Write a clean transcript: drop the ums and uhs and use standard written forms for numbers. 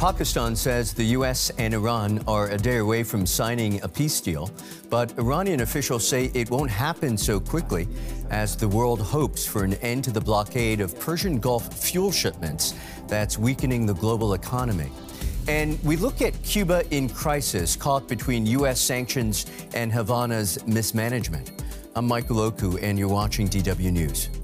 Pakistan says the U.S. and Iran are a day away from signing a peace deal, but Iranian officials say it won't happen so quickly as the world hopes for an end to the blockade of Persian Gulf fuel shipments that's weakening the global economy. And we look at Cuba in crisis, caught between U.S. sanctions and Havana's mismanagement. I'm Michael Oku, and you're watching DW News.